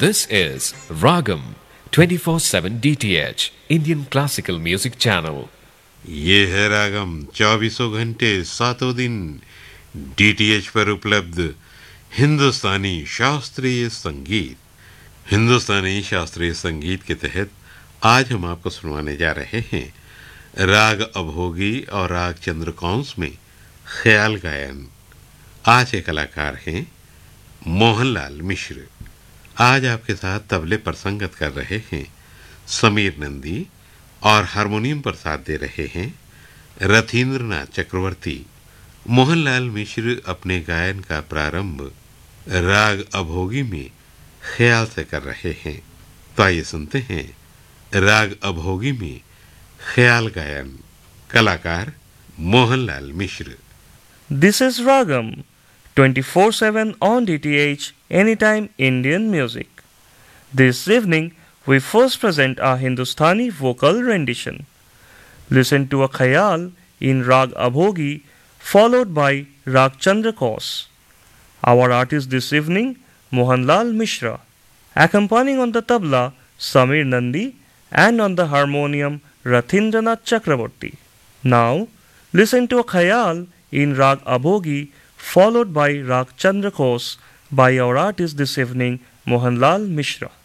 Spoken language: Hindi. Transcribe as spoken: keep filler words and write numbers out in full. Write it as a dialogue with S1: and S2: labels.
S1: This is Ragam twenty-four seven D T H Indian Classical Music Channel.
S2: ये है रागम चौबीसों घंटे सातों दिन डीटीएच पर उपलब्ध हिंदुस्तानी शास्त्रीय संगीत। हिंदुस्तानी शास्त्रीय संगीत के तहत आज हम आपको सुनवाने जा रहे हैं राग अभोगी और राग चंद्रकौंस में ख्याल गायन। आज के कलाकार हैं मोहनलाल मिश्र। आज आपके साथ तबले पर संगत कर रहे हैं समीर नंदी और हारमोनियम पर साथ दे रहे हैं रथींद्रनाथ चक्रवर्ती। मोहनलाल मिश्र अपने गायन का प्रारंभ राग अभोगी में ख्याल से कर रहे हैं। तो आइए सुनते हैं राग अभोगी में ख्याल गायन। कलाकार मोहनलाल मिश्र।
S3: This is Ragam twenty-four seven on D T H Anytime Indian Music. This evening we first present our Hindustani vocal rendition. Listen to a khayal in Rag Abhogi followed by Rag Chandrakos. Our artist this evening Mohanlal Mishra, accompanying on the tabla Samir Nandi and on the harmonium Rathindranath Chakraborty. Now listen to a khayal in Rag Abhogi followed by Rag Chandrakos by our artist this evening Mohanlal Mishra.